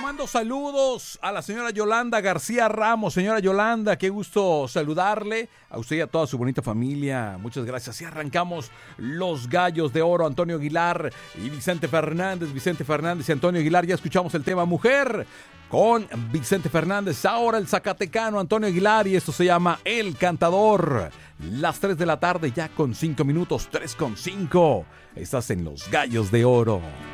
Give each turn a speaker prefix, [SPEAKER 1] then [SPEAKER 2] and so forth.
[SPEAKER 1] mando saludos a la señora Yolanda García Ramos. Señora Yolanda, qué gusto saludarle. A usted y a toda su bonita familia. Muchas gracias. Y arrancamos los Gallos de Oro. Antonio Aguilar y Vicente Fernández. Vicente Fernández y Antonio Aguilar. Ya escuchamos el tema Mujer con Vicente Fernández. Ahora el zacatecano Antonio Aguilar. Y esto se llama El Cantador. Las 3 de la tarde ya con 5 minutos. 3:05. Estás en los Gallos de Oro.